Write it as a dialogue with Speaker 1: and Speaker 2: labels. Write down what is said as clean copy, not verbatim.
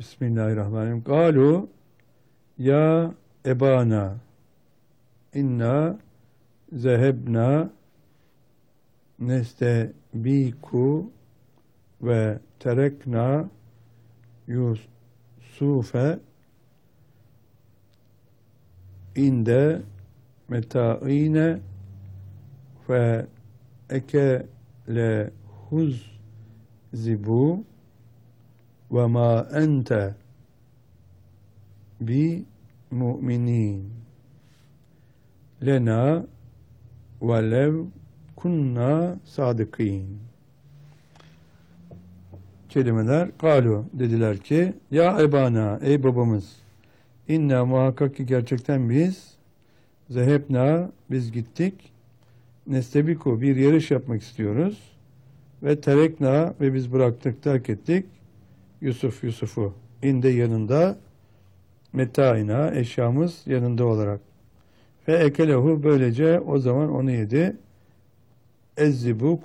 Speaker 1: Bismillahirrahmanirrahim. Galu ya ebana inna zehebna nestebiku ve terekna Yusuf'e inde meta'ine fe ekele zibu ve ma ente bi mu'minin lena ve lev kunna sadıkîn. Kelimeler galu dediler ki ya ebana ey babamız inna muhakkak ki gerçekten biz zehebna biz gittik nestebiku bir yarış yapmak istiyoruz ve terekna ve biz bıraktık terk ettik Yusuf'u inde yanında metaina eşyamız yanında olarak ve ekelehu böylece o zaman onu yedi ezzibu